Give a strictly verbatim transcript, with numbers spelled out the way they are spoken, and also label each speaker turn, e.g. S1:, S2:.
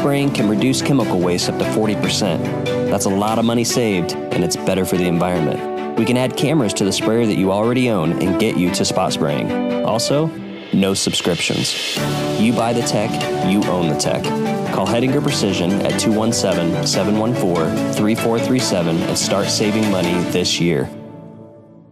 S1: spraying can reduce chemical waste up to forty percent. That's a lot of money saved, and it's better for the environment. We can add cameras to the sprayer that you already own and get you to spot spraying. Also, no subscriptions. You buy the tech, you own the tech. Call Hettinger Precision at two one seven, seven one four, three four three seven and start saving money this year.